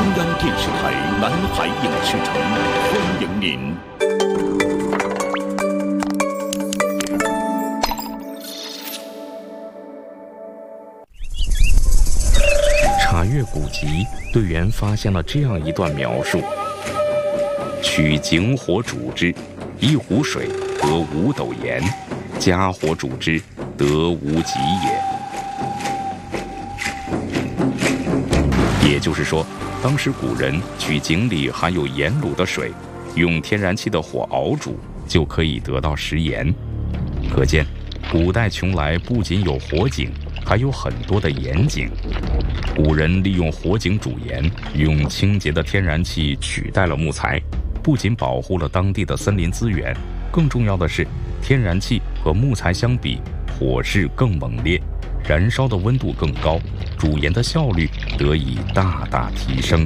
中央电视台南海影视城欢迎您。 查阅古籍，队员发现了这样一段描述：取井火煮之，一壶水得5斗盐；加火煮之，得无极也。也就是说，当时古人取井里含有盐卤的水，用天然气的火熬煮，就可以得到食盐。可见，古代邛崃不仅有火井，还有很多的盐井。古人利用火井煮盐，用清洁的天然气取代了木材，不仅保护了当地的森林资源，更重要的是，天然气和木材相比，火势更猛烈，燃烧的温度更高，煮盐的效率得以大大提升。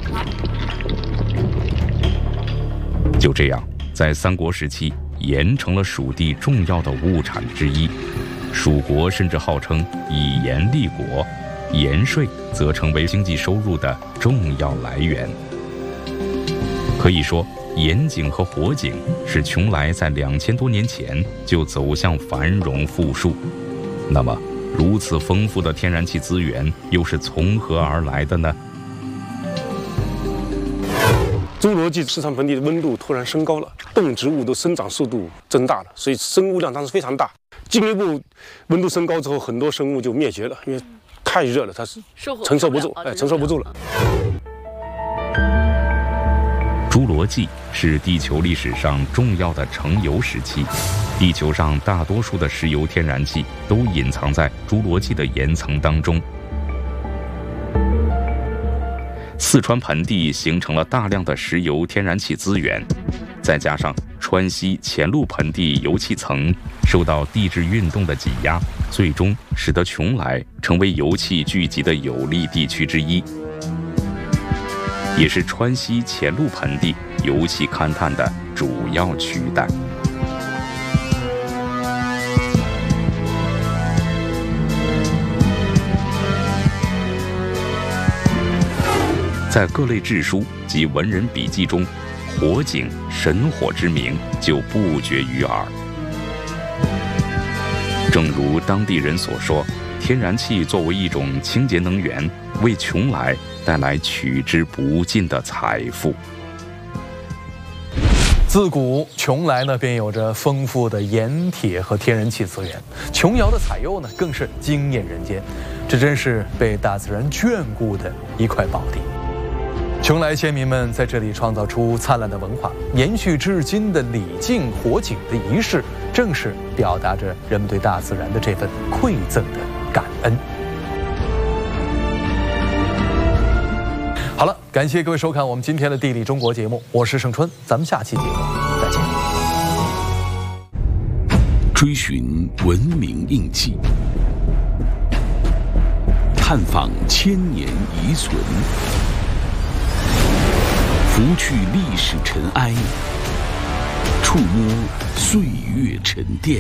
就这样，在三国时期，盐成了蜀地重要的物产之一。蜀国甚至号称以盐立国，盐税则成为经济收入的重要来源。可以说，盐井和火井使邛崃在2000多年前就走向繁荣富庶。那么，如此丰富的天然气资源又是从何而来的呢？ 侏罗纪石场盆地的温度突然升高了，动植物的生长速度增大了，所以生物量当时非常大。进一步温度升高之后，很多生物就灭绝了，因为太热了，它是承受不住，承受不住了。 侏罗纪是地球历史上重要的成油时期，地球上大多数的石油天然气都隐藏在侏罗纪的岩层当中。四川盆地形成了大量的石油天然气资源，再加上川西黔陆盆地油气层受到地质运动的挤压，最终使得邛崃成为油气聚集的有利地区之一，也是川西黔陆盆地油气勘探的主要渠带。在各类志书及文人笔记中，火井神火之名就不绝于耳。正如当地人所说，天然气作为一种清洁能源，为邛崃带来取之不尽的财富。 自古邛崃呢便有着丰富的盐铁和天然气资源，琼瑶的采柚呢更是惊艳人间，这真是被大自然眷顾的一块宝地。邛崃先民们在这里创造出灿烂的文化，延续至今的礼敬火井的仪式，正是表达着人们对大自然的这份馈赠的感恩。好了，感谢各位收看我们今天的《地理中国》节目，我是盛春，咱们下期节目再见。 追寻文明印记，探访千年遗存，拂去历史尘埃，触摸岁月沉淀，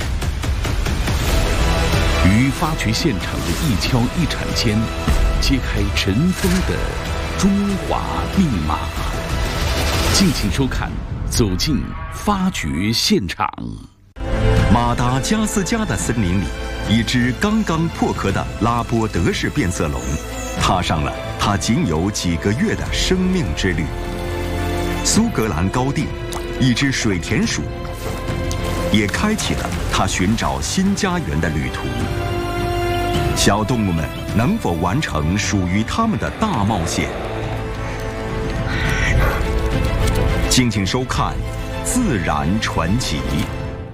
与发掘现场的一敲一铲间，揭开尘封的中华密码。敬请收看《走进发掘现场》。 马达加斯加的森林里，一只刚刚破壳的拉波德氏变色龙，踏上了它仅有几个月的生命之旅。苏格兰高地，一只水田鼠，也开启了它寻找新家园的旅途。小动物们能否完成属于它们的大冒险？敬请收看《自然传奇》。